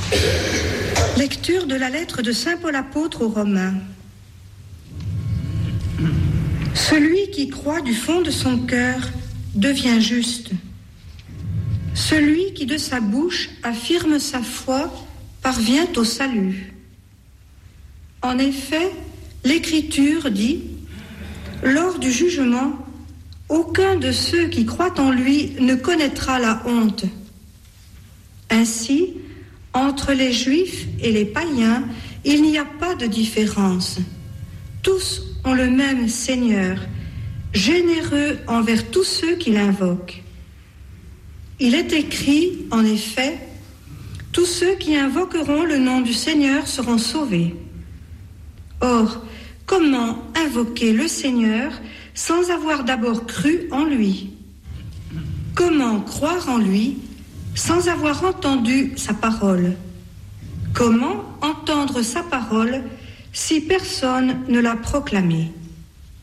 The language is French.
Lecture de la lettre de saint Paul apôtre aux Romains. Celui qui croit du fond de son cœur devient juste. Celui qui de sa bouche affirme sa foi parvient au salut. En effet, l'Écriture dit : lors du jugement, aucun de ceux qui croient en lui ne connaîtra la honte. Ainsi, entre les Juifs et les païens, il n'y a pas de différence. Tous ont le même Seigneur, généreux envers tous ceux qui l'invoquent. Il est écrit, en effet, « Tous ceux qui invoqueront le nom du Seigneur seront sauvés ». Or, comment invoquer le Seigneur sans avoir d'abord cru en lui ? Comment croire en lui sans avoir entendu sa parole ? Comment entendre sa parole si personne ne l'a proclamée ?